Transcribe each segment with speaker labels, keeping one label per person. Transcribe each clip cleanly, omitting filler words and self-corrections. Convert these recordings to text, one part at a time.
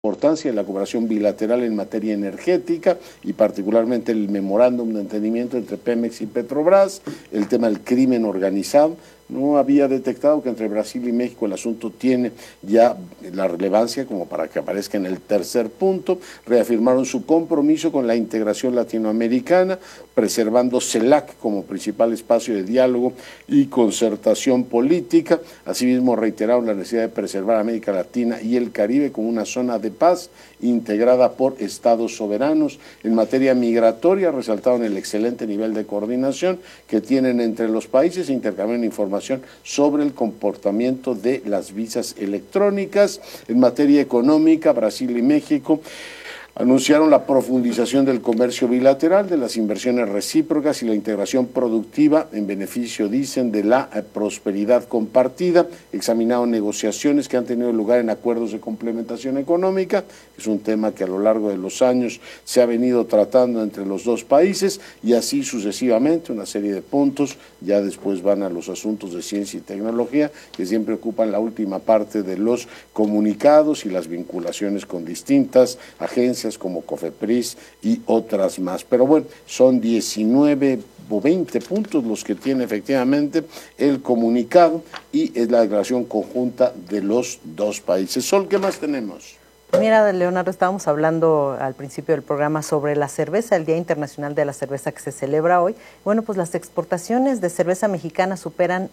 Speaker 1: Importancia de la cooperación bilateral en materia energética y particularmente el memorándum de entendimiento entre Pemex y Petrobras, el tema del crimen organizado. No había detectado que entre Brasil y México el asunto tiene ya la relevancia como para que aparezca en el tercer punto. Reafirmaron su compromiso con la integración latinoamericana, preservando CELAC como principal espacio de diálogo y concertación política. Asimismo, reiteraron la necesidad de preservar América Latina y el Caribe como una zona de paz integrada por estados soberanos. En materia migratoria, resaltaron el excelente nivel de coordinación que tienen entre los países e intercambian información sobre el comportamiento de las visas electrónicas. En materia económica, Brasil y México anunciaron la profundización del comercio bilateral, de las inversiones recíprocas y la integración productiva en beneficio, dicen, de la prosperidad compartida. Examinaron negociaciones que han tenido lugar en acuerdos de complementación económica, es un tema que a lo largo de los años se ha venido tratando entre los dos países y así sucesivamente, una serie de puntos. Ya después van a los asuntos de ciencia y tecnología, que siempre ocupan la última parte de los comunicados y las vinculaciones con distintas agencias como COFEPRIS y otras más. Pero bueno, son 19 o 20 puntos los que tiene efectivamente el comunicado y es la declaración conjunta de los dos países. Sol, ¿qué más tenemos?
Speaker 2: Mira, Leonardo, estábamos hablando al principio del programa sobre la cerveza, el Día Internacional de la Cerveza que se celebra hoy. Bueno, pues las exportaciones de cerveza mexicana superan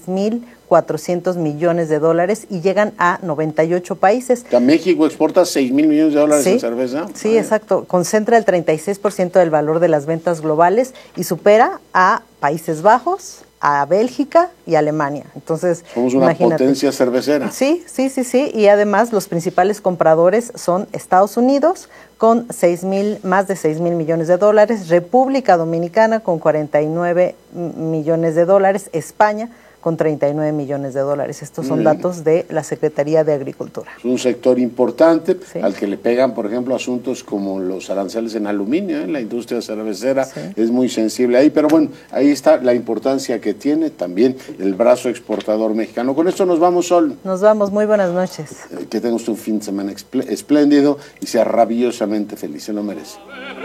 Speaker 2: 6.400 millones de dólares y llegan a 98 países.
Speaker 1: ¿México exporta 6.000 millones de dólares en cerveza?
Speaker 2: Sí, exacto. Concentra el 36% del valor de las ventas globales y supera a Países Bajos, a Bélgica y Alemania. Entonces,
Speaker 1: somos una potencia cervecera.
Speaker 2: Sí. Y además los principales compradores son Estados Unidos con más de 6.000 millones de dólares, República Dominicana con 49 millones de dólares, España con 39 millones de dólares. Estos son datos de la Secretaría de Agricultura.
Speaker 1: Es un sector importante al que le pegan, por ejemplo, asuntos como los aranceles en aluminio. La industria cervecera es muy sensible ahí, pero bueno, ahí está la importancia que tiene también el brazo exportador mexicano. Con esto nos vamos, Sol.
Speaker 2: Nos vamos, muy buenas noches.
Speaker 1: Que tengas un fin de semana espléndido y sea rabiosamente feliz, se lo merece.